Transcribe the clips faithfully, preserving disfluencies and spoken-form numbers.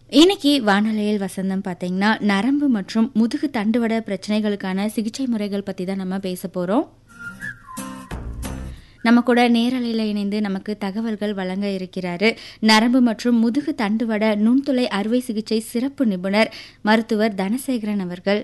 இன்னைக்கு வானொலியில் வசந்தம் பார்த்தீங்கன்னா நரம்பு மற்றும் முதுகு தண்டுவட பிரச்சனைகளுக்கான சிகிச்சை முறைகள் பற்றி தான் நம்ம பேச போகிறோம். நம்ம கூட நேரலையில் இணைந்து நமக்கு தகவல்கள் வழங்க இருக்கிறாரு நரம்பு மற்றும் முதுகு தண்டுவட நுண்துளை அறுவை சிகிச்சை சிறப்பு நிபுணர் மருத்துவர் தனசேகரன் அவர்கள்.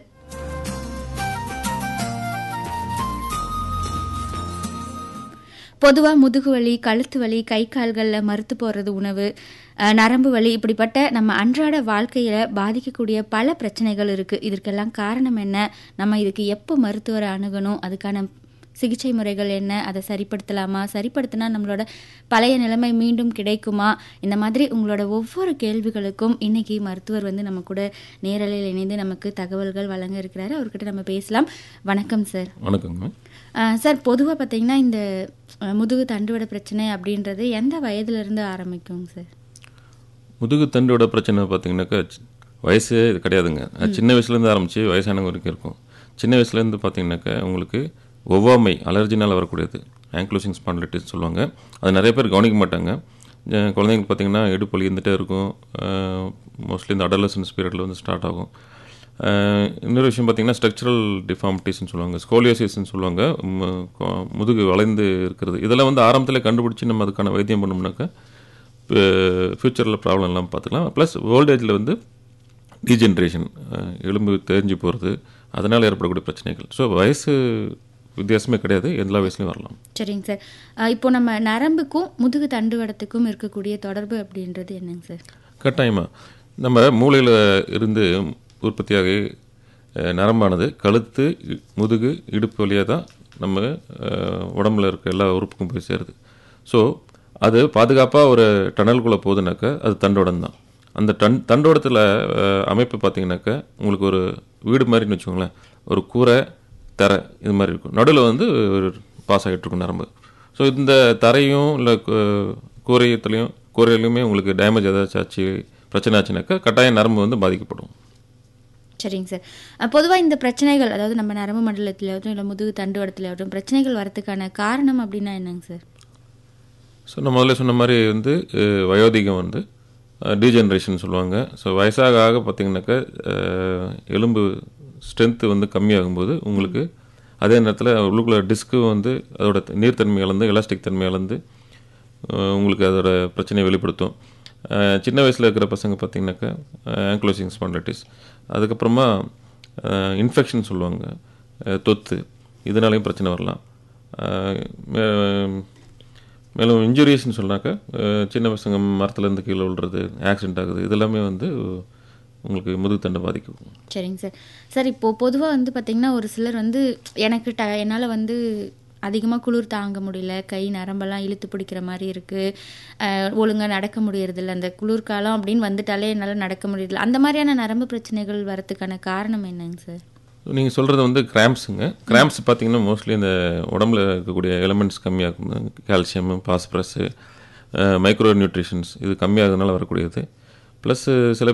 பொதுவாக முதுகு வலி, கழுத்து வலி, கை கால்களில் மறுத்து போகிறது உணவு, நரம்பு வலி, இப்படிப்பட்ட நம்ம அன்றாட வாழ்க்கையில் பாதிக்கக்கூடிய பல பிரச்சனைகள் இருக்குது. இதற்கெல்லாம் காரணம் என்ன, நம்ம இதுக்கு எப்போ மருத்துவரை அணுகணும், அதுக்கான சிகிச்சை முறைகள் என்ன, அதை சரிப்படுத்தலாமா, சரிப்படுத்தினா நம்மளோட பழைய நிலைமை மீண்டும் கிடைக்குமா, இந்த மாதிரி உங்களோட ஒவ்வொரு கேள்விகளுக்கும் இன்னைக்கு மருத்துவர் வந்து நம்ம கூட நேரலையில் இணைந்து நமக்கு தகவல்கள் வழங்க இருக்கிறாரு. அவர்கிட்ட நம்ம பேசலாம். வணக்கம் சார். வணக்கங்க சார். பொதுவாக பார்த்தீங்கன்னா இந்த முதுகு தண்டுவட பிரச்சனை அப்படின்றது எந்த வயதுலேருந்து ஆரம்பிக்குங்க சார்? முதுகு தண்டுவட பிரச்சனை பார்த்தீங்கன்னாக்கா வயசே இது கிடையாதுங்க. சின்ன வயசுலேருந்து ஆரம்பித்து வயசானவங்க வரைக்கும் இருக்கும். சின்ன வயசுலேருந்து பார்த்தீங்கன்னாக்கா உங்களுக்கு ஒவ்வாமை அலர்ஜினால் வரக்கூடியது ஆங்க்லோசிங் ஸ்பாண்டிலைட்டிஸ் சொல்லுவாங்க. அது நிறைய பேர் கவனிக்க மாட்டாங்க. குழந்தைங்களுக்கு பார்த்தீங்கன்னா இடுப்பு வலி இருந்துகிட்டே இருக்கும். மோஸ்ட்லி இந்த அடலசன்ஸ் பீரியடில் வந்து ஸ்டார்ட் ஆகும். இன்னொரு விஷயம் பார்த்தீங்கன்னா ஸ்ட்ரக்சரல் டிஃபார்மிட்டிஸ்ன்னு சொல்லுவாங்க, ஸ்கோலியோசிஸ்ன்னு சொல்லுவாங்க, முதுகு வளைந்து இருக்கிறது. இதெல்லாம் வந்து ஆரம்பத்தில் கண்டுபிடிச்சி நம்ம அதுக்கான வைத்தியம் பண்ணோம்னாக்கா ஃப்யூச்சரில் ப்ராப்ளம் எல்லாம் பார்த்துக்கலாம். ப்ளஸ் ஓல்டேஜில் வந்து டீஜென்ரேஷன், எலும்பு தேஞ்சு போகிறது, அதனால் ஏற்படக்கூடிய பிரச்சனைகள். ஸோ வயசு வித்தியாசமே கிடையாது, எல்லா வயசுலையும் வரலாம். சரிங்க சார். இப்போ நம்ம நரம்புக்கும் முதுகு தண்டுவடத்துக்கும் இருக்கக்கூடிய தொடர்பு அப்படின்றது என்னங்க சார்? கட்டாயமாக நம்ம மூளையில் இருந்து உற்பத்தியாகி நரம்பானது கழுத்து, முதுகு, இடுப்பு வழியாக தான் நம்ம உடம்புல இருக்க எல்லா உறுப்புக்கும் போய் சேருது. ஸோ அது பாதுகாப்பாக ஒரு டனலுக்குள்ளே போகுதுனாக்கா அது தண்டோடம் தான். அந்த டன் தண்டோடத்தில் அமைப்பு பார்த்திங்கனாக்கா உங்களுக்கு ஒரு வீடு மாதிரின்னு வச்சுக்கோங்களேன், ஒரு கூரை தரை இது மாதிரி இருக்கும். நடுவில் வந்து ஒரு பாஸ் ஆகிட்டு இருக்கும் நரம்பு. ஸோ இந்த தரையும் இல்லை கூரையத்துலேயும் கூரையிலையுமே உங்களுக்கு டேமேஜ் ஏதாச்சும் ஆச்சு, பிரச்சனை ஆச்சுனாக்கா கட்டாயம் நரம்பு வந்து பாதிக்கப்படும். சரிங்க சார். பொதுவாக இந்த பிரச்சனைகள், அதாவது நம்ம நரம்பு மண்டலத்திலாகட்டும் இல்லை முதுகு தண்டுவடத்திலாகட்டும் பிரச்சனைகள் வரதுக்கான காரணம் அப்படின்னா என்னங்க சார்? ஸோ நான் முதல்ல சொன்ன மாதிரி வந்து வயோதிகம் வந்து டீஜென்ரேஷன் சொல்லுவாங்க. ஸோ வயசாக ஆக பார்த்திங்கனாக்கா எலும்பு ஸ்ட்ரென்த்து வந்து கம்மியாகும்போது உங்களுக்கு அதே நேரத்தில் உள்ளுக்குள்ள டிஸ்க்கு வந்து அதோட நீர்த்தன்மை இழந்து எலாஸ்டிக் தன்மை இழந்து உங்களுக்கு அதோட பிரச்சனையை வெளிப்படுத்தும். சின்ன வயசில் இருக்கிற பசங்க பார்த்திங்கனாக்கா ஆங்க்லோசிங் ஸ்பாண்டிலைட்டிஸ், அதுக்கப்புறமா இன்ஃபெக்ஷன் சொல்லுவாங்க, தொத்து, இதனாலையும் பிரச்சனை வரலாம். மேலும் இன்ஜுரிஸ்ன்னு சொன்னாக்கா சின்ன பசங்க மரத்துலேருந்து கீழே விழுறது, ஆக்சிடென்ட் ஆகுது, இதெல்லாமே வந்து உங்களுக்கு முதுகு தண்டை பாதிக்கும். சரிங்க சார். சார் இப்போது பொதுவாக வந்து பார்த்திங்கன்னா ஒரு சிலர் வந்து எனக்கு ட என்னால் வந்து அதிகமாக குளிர் தாங்க முடியல, கை நரம்பெல்லாம் இழுத்து பிடிக்கிற மாதிரி இருக்குது, ஒழுங்காக நடக்க முடியறதில்ல, அந்த குளிர்காலம் அப்படின்னு வந்துட்டாலே என்னால் நடக்க முடியல, அந்த மாதிரியான நரம்பு பிரச்சனைகள் வரதுக்கான காரணம் என்னங்க சார்? நீங்கள் சொல்கிறது வந்து கிராம்ஸுங்க. கிராம்ஸ் பார்த்திங்கன்னா மோஸ்ட்லி இந்த உடம்புல இருக்கக்கூடிய எலமெண்ட்ஸ் கம்மியாகும். கால்சியம், பாஸ்பரஸு, மைக்ரோ நியூட்ரிஷன்ஸ் இது கம்மியாகிறதுனால வரக்கூடியது. ப்ளஸ் சில